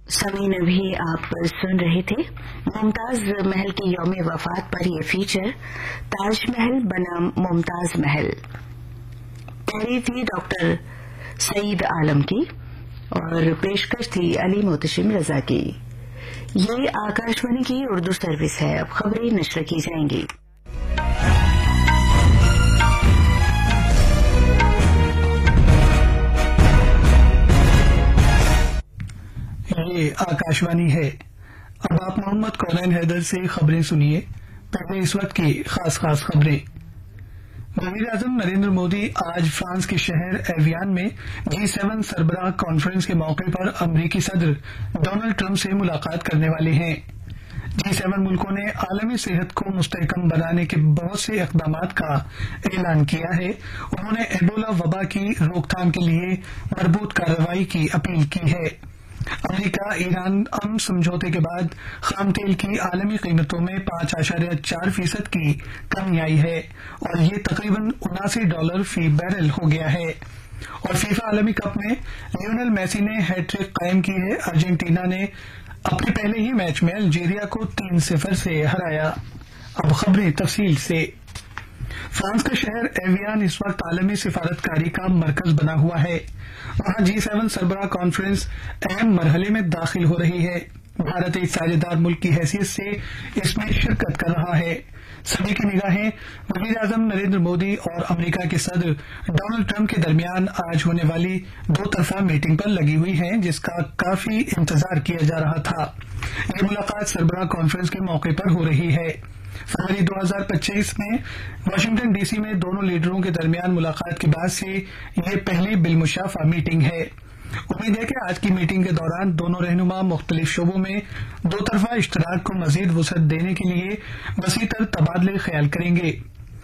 समीन अभी आप सुन रहे थे मुमताज महल की यौम वफात पर यह फीचर ताजमहल बनाम मुमताज महल। तहरीर थी डॉक्टर सईद आलम की और पेशकश थी अली मोहतशिम रजा की। ये आकाशवाणी की उर्दू सर्विस है। अब खबरें नश्र की जाएंगी। ये आकाशवाणी है। अब आप मोहम्मद कौनैन हैदर से खबरें सुनिए। पहले इस वक्त की खास खबरें। वज़ीर-ए-आज़म नरेंद्र मोदी आज फ्रांस के शहर एवियान में G7 सरबराह कॉन्फ्रेंस के मौके पर अमरीकी सदर डोनाल्ड ट्रंप से मुलाकात करने वाले हैं। G7 मुल्कों ने आलमी सेहत को मुस्तहकम बनाने के बहुत से इक़दामात का ऐलान किया है। उन्होंने एबोला वबा की रोकथाम के लिए मजबूत कार्रवाई की अपील की है। अमेरिका ईरान अमन समझौते के बाद खाम तेल की आलमी कीमतों में 5.4% की कमी आई है और ये तकरीबन $79 फी बैरल हो गया है। और फीफा आलमी कप में लियोनेल मेसी ने हैट्रिक कायम की है। अर्जेंटीना ने अपने पहले ही मैच में अल्जीरिया को 3-0 से हराया। अब खबरें तफसील से। फ्रांस का शहर एवियान इस वक्त आलमी सिफारतकारी का मरकज बना हुआ है। वहां G7 सरबराह कॉन्फ्रेंस अहम मरहले में दाखिल हो रही है। भारत एक साझेदार मुल्क की हैसियत से इसमें शिरकत कर रहा है। सभी की निगाहें वज़ीर-ए-आज़म नरेंद्र मोदी और अमेरिका के सदर डोनाल्ड ट्रंप के दरमियान आज होने वाली दो तरफा मीटिंग पर लगी हुई है, जिसका काफी इंतजार किया जा रहा था। ये मुलाकात सरबराह कॉन्फ्रेंस के मौके पर हो रही है। फरवरी 2025 में वाशिंगटन डीसी में दोनों लीडरों के दरमियान मुलाकात के बाद से ये पहली बिलमुशाफा मीटिंग है। उम्मीद है कि आज की मीटिंग के दौरान दोनों रहनुमा मुख्तलिफ शोबों में दो तरफा इश्तराक को मजीद वसअत देने के लिए वसीतर तबादले ख्याल करेंगे।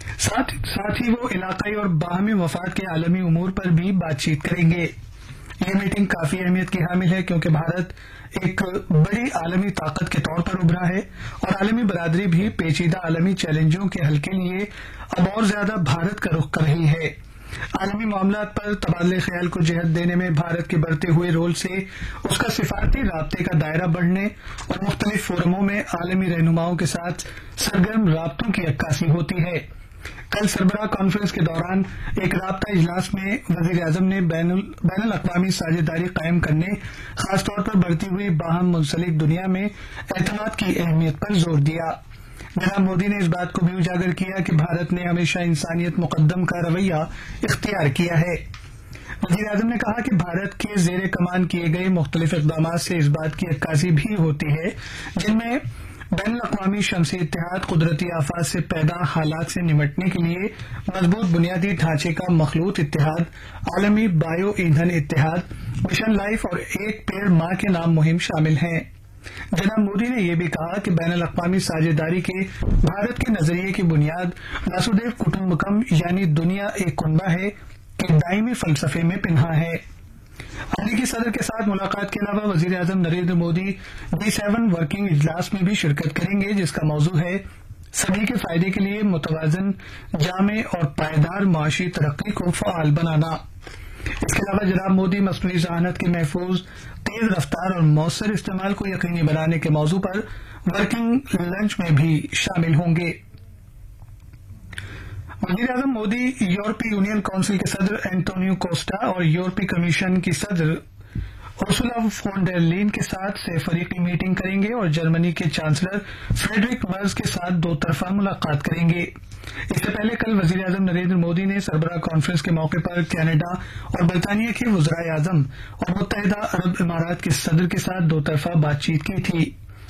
साथ ही वो इलाकाई और बाहमी मफाद के आलमी उमूर पर भी बातचीत करेंगे। ये मीटिंग काफी अहमियत की हामिल है क्योंकि भारत एक बड़ी आलमी ताकत के तौर पर उभरा है और आलमी बरादरी भी पेचीदा आलमी चैलेंजों के हल के लिए अब और ज्यादा भारत का रुख कर रही है। आलमी मामलात पर तबादले ख्याल को जहत देने में भारत के बढ़ते हुए रोल से उसका सिफारती राब्ते का दायरा बढ़ने और मुख्तलिफ फोरमों में आलमी रहनुमाओं के साथ सरगर्म राब्तों की अक्कासी होती है। कल सरबराह कॉन्फ्रेंस के दौरान एक राब्ता इजलास में वज़ीर-ए-आज़म ने बैनुल अक़वामी साझेदारी कायम करने, खासतौर पर बढ़ती हुई बाहम मुंसलिक दुनिया में एतमाद की अहमियत पर जोर दिया। जनाब मोदी ने इस बात को भी उजागर किया कि भारत ने हमेशा इंसानियत मुकद्दम का रवैया इख्तियार किया है। वज़ीर-ए-आज़म ने कहा कि भारत के ज़ेरे कमान किए गए मुख्तलिफ इक़दामात से इस बात की अक्कासी भी होती है जिनमें बैनुल अक़वामी शमसी इत्तेहाद कुदरती आफात से पैदा हालात से निमटने के लिए मजबूत बुनियादी ढांचे का मखलूत इत्तेहाद, आलमी बायो ईंधन इत्तेहाद, मिशन लाइफ और एक पेड़ माँ के नाम मुहिम शामिल हैं। जनाब मोदी ने यह भी कहा कि बैनुल अक़वामी साझेदारी के भारत के नजरिए की बुनियाद वसुधैव कुटुम्बकम यानी दुनिया एक कुनबा है कि दायमी फलसफे में पिन्हा है। अमेरिकी सदर के साथ मुलाकात के अलावा वज़ीर-ए-आज़म नरेंद्र मोदी G7 वर्किंग इजलास में भी शिरकत करेंगे, जिसका मौजू है सभी के फायदे के लिए मुतवाज़न, जामे और पायदार मुआशी तरक्की को फ़आल बनाना। इसके अलावा जनाब मोदी मस्नूई ज़हानत के महफूज, तेज रफ्तार और मौसर इस्तेमाल को यकीनी बनाने के मौजू पर वर्किंग लंच में भी शामिल होंगे। वज़ीर-ए-आज़म मोदी यूरोपीय यूनियन काउंसिल के सदर एंटोनियो कोस्टा और यूरोपीय कमीशन की सदर उर्सुला फोन डेर लीन के साथ फरीकी मीटिंग करेंगे और जर्मनी के चांसलर फ्रेडरिक मर्ज के साथ दो तरफा मुलाकात करेंगे। इससे पहले कल वज़ीर-ए-आज़म नरेंद्र मोदी ने सरबराह कॉन्फ्रेंस के मौके पर कनाडा और बरतानिया के वज़राए आज़म और मुत्तहिदा अरब इमारात के सदर के साथ दो तरफा बातचीत की थी।